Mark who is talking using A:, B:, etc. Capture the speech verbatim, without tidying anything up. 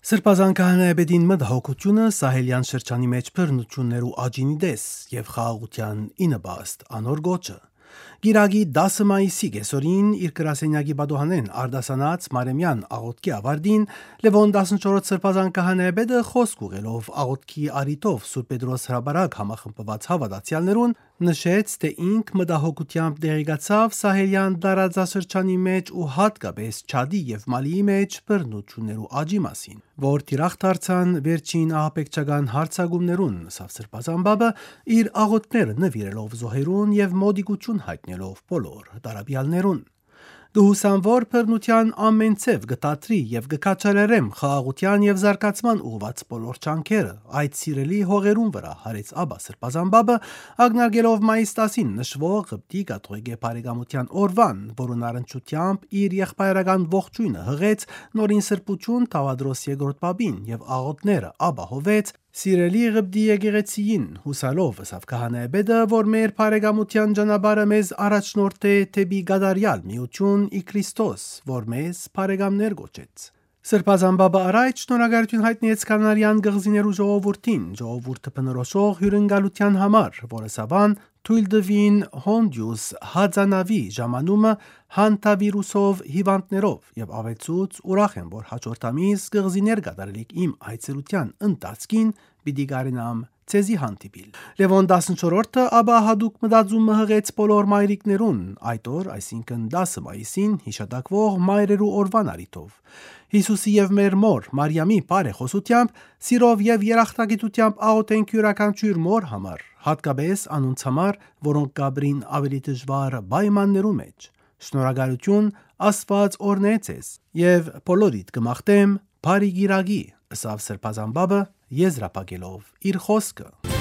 A: Սրբազան քահանայապետին մտահոգությունը սահելյան շրջանի մեջ բռնություններ ու աճինի դես եւ խաղաղության ինըբաստ անոր գոչը։ Գիրագի դասը մայիսի կեսօրին իր գրասենյակի բադոհանեն արդասանած Մարեմյան աղոտքի ավարտին Լևոն տասնչորրորդ սրբազան քահանայապետը խոսք ուղղելով աղոտքի արիտով Սուրբ Պետրոս հրաբարակ համախմբված հավատացյալներուն նշեց, թե ինք մտահոգությամբ տեղեկացավ սահելյան տարածաշրջանի մեջ ու հատկապես Չադի եւ Մալիի մեջ բռնություններ ու աճի մասին, որ թիրախ դարձան վերջին ահաբեկչական հարձակումներուն, սավ սրբազան բաբը իր աղոտները նվիրելով զոհերուն եւ մոդիկություն հայտնելով բոլոր տարաբյալներուն։ Դուհուսան որ բռնության ամեն ցև գտատրի եւ գկաչալերեմ խաղաղության եւ զարգացման ուղված բոլոր չանքերը այդ սիրելի հողերուն վրա հարեց Աբա սրբազան բաբը ագնարգելով մայիս տասին նշվող Ղպտի կաթողիկե բարեկամության օրվան, որուն առնչությամբ իր եղբայրական ողջույնը հղեց նորին սրբություն Թավադրոս երկրորդ բաբին եւ աղոտները ապահովեց Սիրելի Ղպտի եկեղեցիին հուսալով ըսավ քահանայապետը, որ մեր բարեկամության ճանապարհը մեզ առաջնորդ է թեպի գադարյալ միություն ի Քրիստոս, որ մեզ բարեկամներ գոչեց։ Սրբազան բաբը առաջ շնորհակալություն հայտնեց կանարյան գղզիներու ժողովրդին, ժողովուրդը բնորոշող հյուրընկալության համար, որը սավան թույլ դվին Հոնդյուս հadzանավի ժամանումը հանտավիրուսով հիվանդներով եւ ավեցուց ուրախ եմ, որ հաջորդ ամիս գղզիներ կատարելիք իմ այցելության ընթացքին պիտի գարենամ ցեզի հանդիպիլ։ Լևոն տասնչորրորդը ապա հadouk մտածումը հղեց բոլոր մայրիկներուն այդ օր, այսինքն դասը մայիսին հիշատակվող մայրերու օրվան արիթով։ Հիսուսի եւ մեր մոր Մարիամի բարեխոսությամբ, սիրով եւ երախտագիտությամբ աղոթենք յուրաքանչյուր մոր համար, հատկապես անոնց համար, որոնք կաբրին ավելի դժվար պայմաններու մեջ։ Շնորհակալություն Աստված օրհնե ձեզ եւ բոլորիդ կմաղթեմ բարի գիրագի, ըսավ սրբազան բաբը եզրափակելով իր խոսքը։